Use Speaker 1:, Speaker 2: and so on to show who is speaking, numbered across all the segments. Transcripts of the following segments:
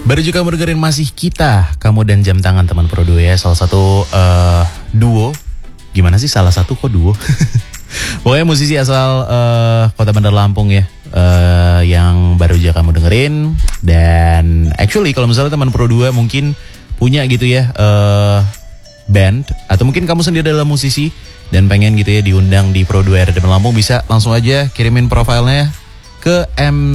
Speaker 1: Baru juga kamu dengerin Masih Kita, Kamu dan Jam Tangan Teman Pro 2 ya. Salah satu duo. Gimana sih salah satu kok duo? Pokoknya musisi asal Kota Bandar Lampung ya, yang baru aja kamu dengerin. Dan actually kalau misalnya Teman Pro 2 mungkin punya gitu ya band, atau mungkin kamu sendiri adalah musisi dan pengen gitu ya diundang di Pro 2 RDM Lampung, bisa langsung aja kirimin profilnya ke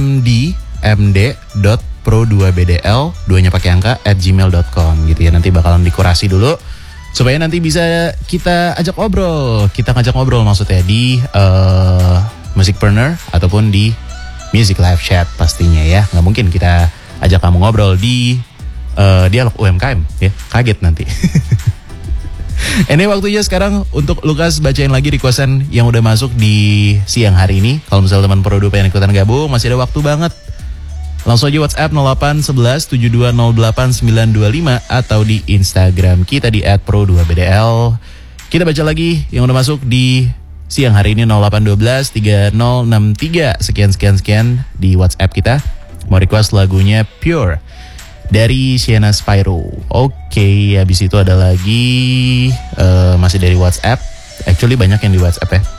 Speaker 1: md.pro2bdl 2-nya pakai angka @gmail.com gitu ya. Nanti bakalan dikurasi dulu supaya nanti bisa kita ajak ngobrol. Kita ngajak ngobrol maksudnya di Musicpreneur ataupun di Music Live Chat pastinya ya. Nggak mungkin kita ajak kamu ngobrol di dialog UMKM ya. Kaget nanti. Ini waktunya sekarang untuk Lukas bacain lagi requestan yang udah masuk di siang hari ini. Kalau misalnya teman Pro 2 pengen ikutan gabung, masih ada waktu banget. Langsung aja WhatsApp 0811 7208 925 atau di Instagram kita di @pro2bdl. Kita baca lagi yang udah masuk di siang hari ini 0812 3063 sekian di WhatsApp kita. Mau request lagunya Pure dari Sienna Spyro. Oke, habis itu ada lagi masih dari WhatsApp. Actually banyak yang di WhatsApp ya.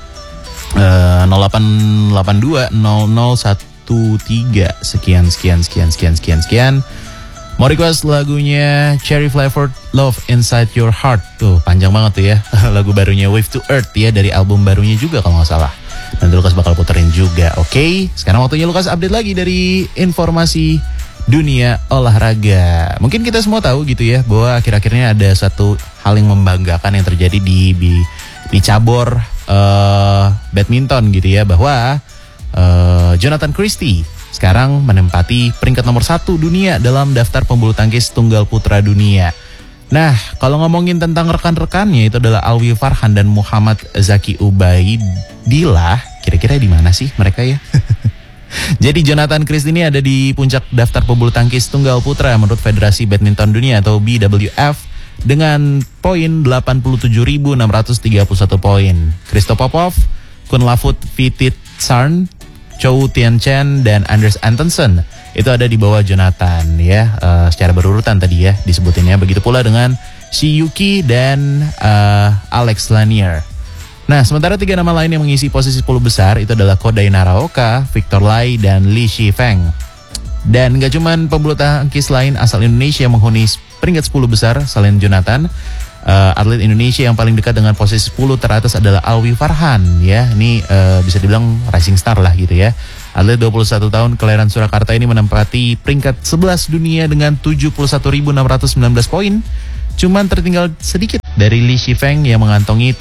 Speaker 1: 0882 0013 sekian. Mau request lagunya Cherry Flavored Love Inside Your Heart. Tuh panjang banget tuh ya. Lagu barunya Wave to Earth ya, dari album barunya juga kalau nggak salah. Nanti Lukas bakal puterin juga. Oke, sekarang waktunya Lukas update lagi dari informasi dunia olahraga. Mungkin kita semua tahu gitu ya bahwa akhir-akhirnya ada satu hal yang membanggakan yang terjadi di cabur badminton gitu ya, bahwa Jonathan Christie sekarang menempati peringkat nomor 1 dunia dalam daftar pembulu tangkis tunggal putra dunia. Nah, kalau ngomongin tentang rekan-rekannya itu adalah Alwi Farhan dan Muhammad Zaki Ubaidillah. Kira-kira di mana sih mereka ya? Jadi Jonathan Christie ini ada di puncak daftar pembulu tangkis tunggal putra menurut Federasi Badminton Dunia atau BWF dengan poin 87.631 poin. Christo Popov, Kunlavut Vititsarn, Chou Tianchen dan Anders Antonsen itu ada di bawah Jonathan ya, secara berurutan tadi ya disebutinnya. Begitu pula dengan Shi Yuki dan Alex Lanier. Nah, sementara 3 nama lain yang mengisi posisi 10 besar itu adalah Kodai Naraoka, Victor Lai, dan Li Shifeng. Dan gak cuman pembulu tangkis lain asal Indonesia yang menghuni peringkat 10 besar selain Jonathan, atlet Indonesia yang paling dekat dengan posisi 10 teratas adalah Alwi Farhan ya. Ini bisa dibilang rising star lah gitu ya. Atlet 21 tahun kelahiran Surakarta ini menempati peringkat 11 dunia dengan 71.619 poin. Cuman tertinggal sedikit dari Li Shifeng yang mengantongi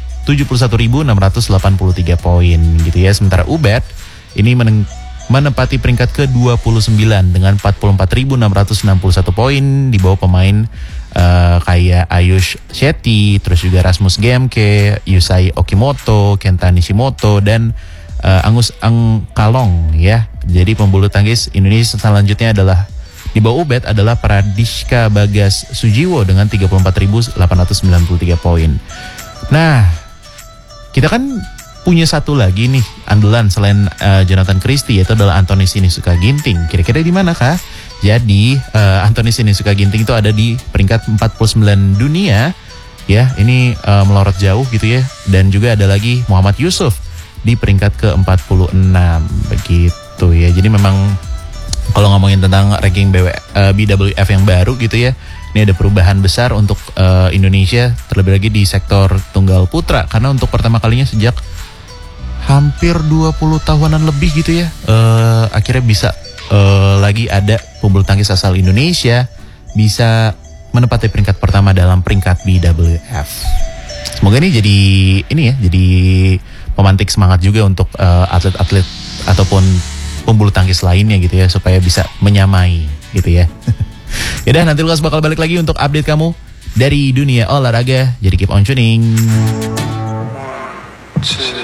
Speaker 1: 71.683 poin gitu ya. Sementara Ubed ini menempati peringkat ke-29 dengan 44.661 poin di bawah pemain kayak Ayush Shetty, terus juga Rasmus Gemke, Yusai Okimoto, Kenta Nishimoto, dan Angus Angkalong ya. Jadi pembulu tangkis Indonesia selanjutnya adalah di bawah Ubed adalah Pradishka Bagas Sujiwo dengan 34.893 poin. Nah, kita kan punya satu lagi nih andalan selain Jonathan Christie, yaitu adalah Anthony Sinisuka Ginting. Kira-kira di mana kah? Jadi Anthony Sinisuka Ginting itu ada di peringkat 49 dunia ya. Ini melorot jauh gitu ya. Dan juga ada lagi Muhammad Yusuf di peringkat ke-46 begitu ya. Jadi memang kalau ngomongin tentang ranking BWF yang baru gitu ya, ini ada perubahan besar untuk Indonesia, terlebih lagi di sektor tunggal putra. Karena untuk pertama kalinya sejak hampir 20 tahunan lebih gitu ya, akhirnya bisa lagi ada pembulu tangkis asal Indonesia bisa menempati peringkat pertama dalam peringkat BWF. Semoga ini jadi pemantik semangat juga untuk atlet-atlet ataupun pembulu tangkis lainnya gitu ya, supaya bisa menyamai gitu ya. Yaudah, nanti Lukas bakal balik lagi untuk update kamu dari dunia olahraga. Jadi keep on tuning.